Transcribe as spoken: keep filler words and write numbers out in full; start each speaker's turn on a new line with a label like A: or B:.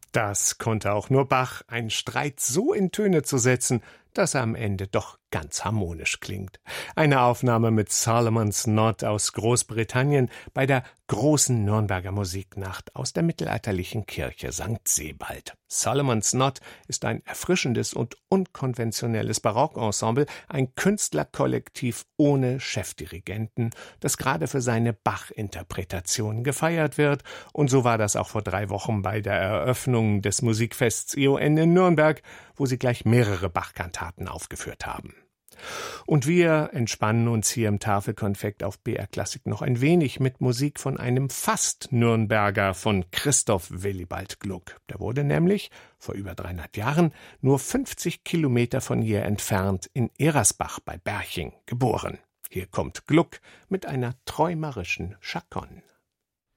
A: Das konnte auch nur Bach, einen Streit so in Töne zu setzen, dass er am Ende doch ganz harmonisch klingt. Eine Aufnahme mit Solomon's Knot aus Großbritannien bei der großen Nürnberger Musiknacht aus der mittelalterlichen Kirche Sankt Sebald. Solomon's Knot ist ein erfrischendes und unkonventionelles Barockensemble, ein Künstlerkollektiv ohne Chefdirigenten, das gerade für seine Bach-Interpretation gefeiert wird. Und so war das auch vor drei Wochen bei der Eröffnung des Musikfests I O N in Nürnberg, wo sie gleich mehrere Bach-Kantaten aufgeführt haben. Und wir entspannen uns hier im Tafelkonfekt auf B R Klassik noch ein wenig mit Musik von einem Fast-Nürnberger, von Christoph Willibald Gluck. Der wurde nämlich vor über dreihundert Jahren nur fünfzig Kilometer von hier entfernt in Eresbach bei Berching geboren. Hier kommt Gluck mit einer träumerischen Chaconne.